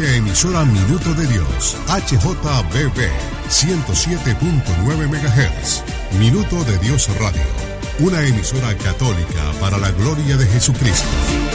Suscríbete a emisora Minuto de Dios, HJBB 107.9 MHz. Minuto de Dios Radio, una emisora católica para la gloria de Jesucristo.